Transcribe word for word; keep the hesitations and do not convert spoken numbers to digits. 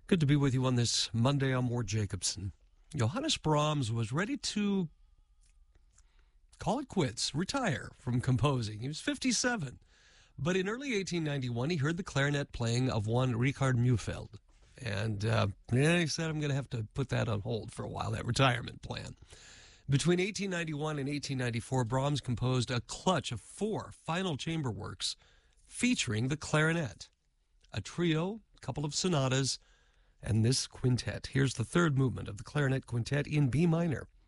Good to be with you on this Monday. I'm Ward Jacobson. Johannes Brahms was ready to call it quits, retire from composing. He was fifty-seven. But in early eighteen ninety-one, he heard the clarinet playing of one Richard Mühlfeld. And uh, yeah, he said, I'm going to have to put that on hold for a while, that retirement plan. Between eighteen ninety-one and eighteen ninety-four, Brahms composed a clutch of four final chamber works featuring the clarinet, a trio, a couple of sonatas, and this quintet. Here's the third movement of the clarinet quintet in B minor.